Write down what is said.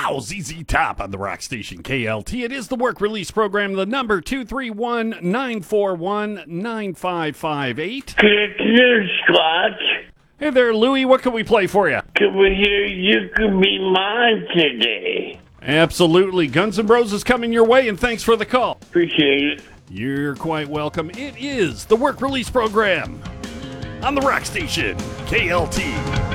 Wow, ZZ Top on the Rock Station KLT. It is the work release program, the number 231-941-9558. Good news, Scott. Hey there, Louie, what can we play for you? Can we hear You Can Be Mine today? Absolutely. Guns N' Roses coming your way, and thanks for the call. Appreciate it. You're quite welcome. It is the work release program on the Rock Station KLT.